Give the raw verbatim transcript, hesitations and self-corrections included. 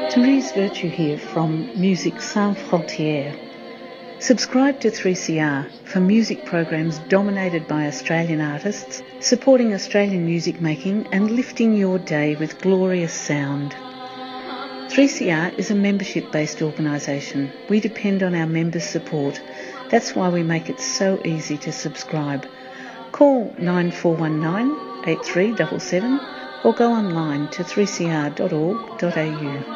Therese Virtue here from Musique Sans Frontières. Subscribe to three C R for music programs dominated by Australian artists, supporting Australian music making and lifting your day with glorious sound. three C R is a membership-based organisation. We depend on our members' support. That's why we make it so easy to subscribe. Call nine four one nine, eight three seven seven or go online to three c r dot org dot a u.